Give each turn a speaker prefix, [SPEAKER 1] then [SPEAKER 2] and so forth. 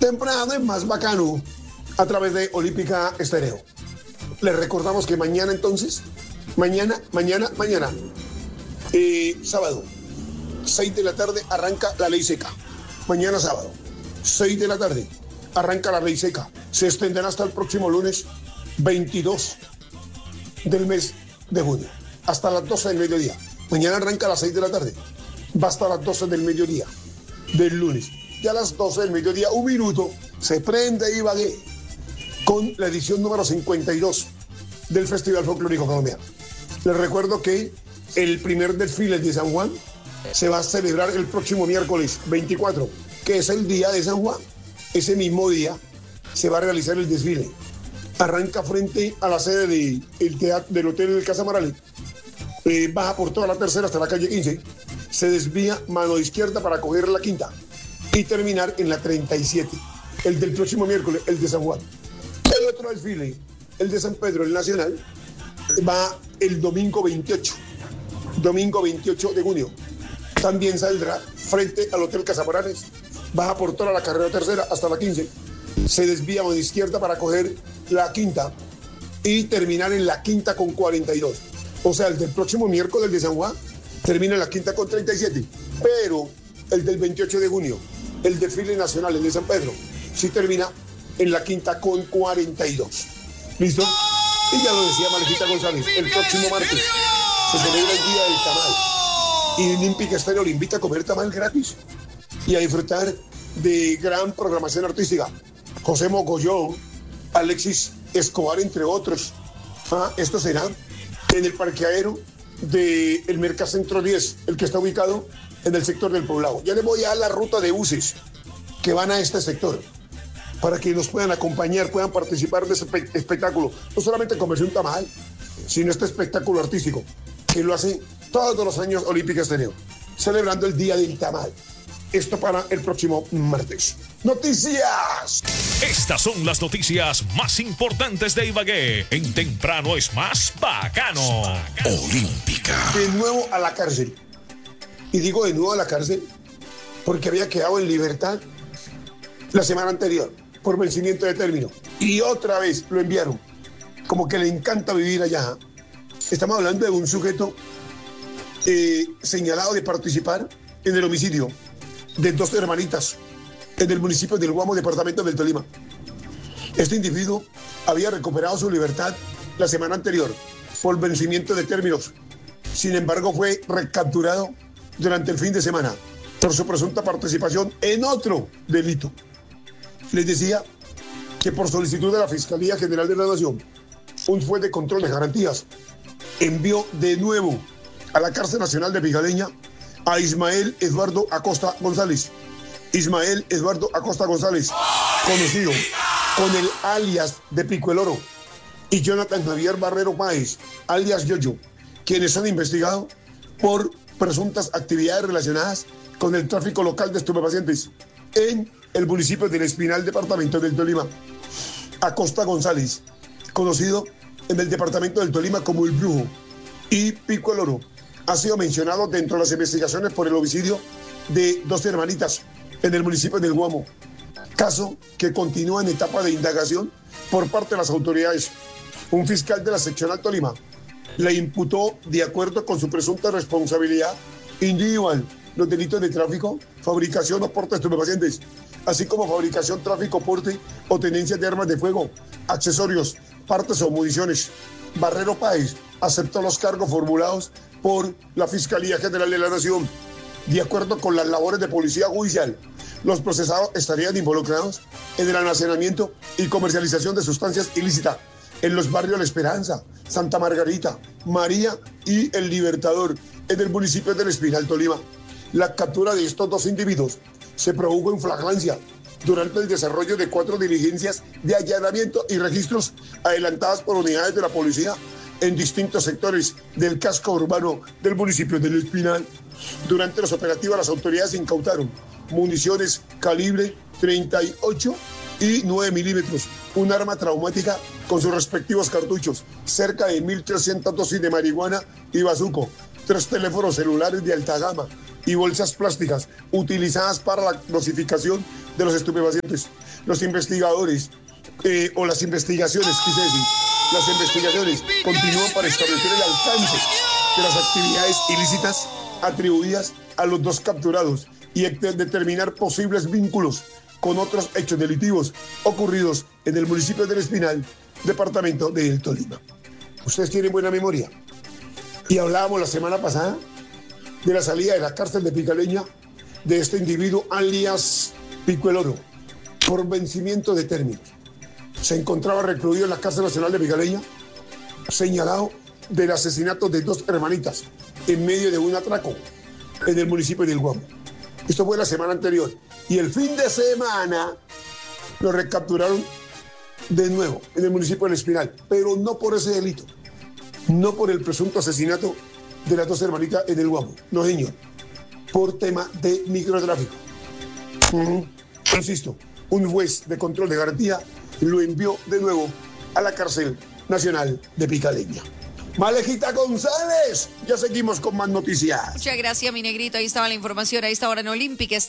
[SPEAKER 1] Temprano es más bacano a través de Olímpica Estéreo. Les recordamos que mañana entonces, sábado, 6 de la tarde arranca la ley seca. Mañana sábado, 6 de la tarde, arranca la ley seca. Se extenderá hasta el próximo lunes 22 del mes de junio, hasta las 12 del mediodía. Mañana arranca a las 6 de la tarde, va hasta las 12 del mediodía del lunes. Ya a las 12 del mediodía, un minuto, se prende Ibagué con la edición número 52 del Festival Folclórico Colombiano. Les recuerdo que el primer desfile de San Juan se va a celebrar el próximo miércoles 24, que es el día de San Juan. Ese mismo día se va a realizar el desfile. Arranca frente a la sede del Hotel del Casa Marale. Baja por toda la tercera hasta la calle 15. Se desvía mano izquierda para coger la quinta y terminar en la 37. El del próximo miércoles, el de San Juan. El otro desfile, el de San Pedro, el Nacional, va el domingo 28 de junio. También saldrá frente al Hotel Casamorales, baja por toda la carrera tercera hasta la 15, se desvía a mano izquierda para coger la quinta y terminar en la quinta con 42. O sea, el del próximo miércoles, el de San Juan, termina en la quinta con 37, pero el del 28 de junio, el desfile nacional, el de San Pedro, sí termina en la quinta con 42. ¿Listo? Y ya lo decía Malejita González, el próximo martes se celebra el Día del Tamal. Y Olímpica Estéreo le invita a comer tamal gratis y a disfrutar de gran programación artística. José Mogollón, Alexis Escobar, entre otros. Esto será en el parqueadero del Mercacentro 10, el que está ubicado en el sector del Poblado. Ya les voy a dar la ruta de buses que van a este sector para que nos puedan acompañar, puedan participar de ese espectáculo. No solamente comerse un tamal, sino este espectáculo artístico que lo hace todos los años Olímpica Estéreo, celebrando el Día del Tamal. Esto para el próximo martes. ¡Noticias!
[SPEAKER 2] Estas son las noticias más importantes de Ibagué. En Temprano es más bacano. Olímpica.
[SPEAKER 1] De nuevo a la cárcel. Y digo de nuevo a la cárcel porque había quedado en libertad la semana anterior por vencimiento de término. Y otra vez lo enviaron. Como que le encanta vivir allá. Estamos hablando de un sujeto señalado de participar en el homicidio de 2 hermanitas en el municipio del Guamo, departamento del Tolima. Este individuo había recuperado su libertad la semana anterior por vencimiento de términos. Sin embargo, fue recapturado durante el fin de semana por su presunta participación en otro delito. Les decía que por solicitud de la Fiscalía General de la Nación, un juez de control de garantías envió de nuevo a la cárcel nacional de Vigaleña a Ismael Eduardo Acosta González. Ismael Eduardo Acosta González, conocido con el alias de Pico el Oro, y Jonathan Javier Barrero Páez, alias Yoyo, quienes han investigado por presuntas actividades relacionadas con el tráfico local de estupefacientes en el municipio del Espinal, departamento del Tolima. Acosta González, conocido en el departamento del Tolima como El Brujo, y Pico el Oro, ha sido mencionado dentro de las investigaciones por el homicidio de 2 hermanitas en el municipio del Guamo, caso que continúa en etapa de indagación por parte de las autoridades. Un fiscal de la seccional Tolima le imputó, de acuerdo con su presunta responsabilidad individual, los delitos de tráfico, fabricación o porte de estupefacientes, así como fabricación, tráfico, porte o tenencia de armas de fuego, accesorios, partes o municiones. Barrero Páez aceptó los cargos formulados por la Fiscalía General de la Nación. De acuerdo con las labores de policía judicial, los procesados estarían involucrados en el almacenamiento y comercialización de sustancias ilícitas en los barrios La Esperanza, Santa Margarita, María y El Libertador, en el municipio del Espinal, Tolima. La captura de estos 2 individuos se produjo en flagrancia durante el desarrollo de 4 diligencias de allanamiento y registros adelantadas por unidades de la policía en distintos sectores del casco urbano del municipio del Espinal. Durante los operativos, las autoridades incautaron municiones calibre 38 y 9 milímetros, un arma traumática con sus respectivos cartuchos, cerca de 1.300 dosis de marihuana y bazuco, 3 teléfonos celulares de alta gama y bolsas plásticas utilizadas para la dosificación de los estupefacientes. Los investigadores, o las investigaciones, quise decir, las investigaciones continúan para establecer el alcance de las actividades ilícitas atribuidas a los 2 capturados y determinar posibles vínculos con otros hechos delictivos ocurridos en el municipio del Espinal, departamento del Tolima. Ustedes tienen buena memoria. Y hablábamos la semana pasada de la salida de la cárcel de Picaleña de este individuo alias Pico el Oro por vencimiento de términos. Se encontraba recluido en la cárcel nacional de Picaleña, señalado del asesinato de 2 hermanitas en medio de un atraco en el municipio de El Guamo. Esto fue la semana anterior. Y el fin de semana lo recapturaron de nuevo en el municipio del Espinal, pero no por ese delito, no por el presunto asesinato de las 2 hermanitas en El Guamo, no señor, por tema de microtráfico. Insisto, un juez de control de garantía lo envió de nuevo a la cárcel nacional de Picaleña. Malejita González, ya seguimos con más noticias.
[SPEAKER 3] Muchas gracias, mi negrito. Ahí estaba la información. Ahí está ahora en Olímpica.